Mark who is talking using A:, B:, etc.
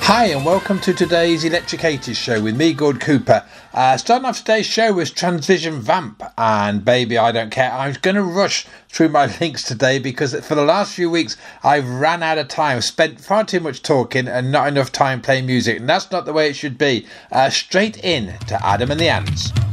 A: Hi and welcome to today's Electric 80s show with me, Gord Cooper. Starting off today's show was Transvision Vamp and Baby I Don't Care. I'm going to rush through my links today because for the last few weeks I've ran out of time, spent far too much talking and not enough time playing music, and that's not the way it should be. Straight in to Adam and the Ants.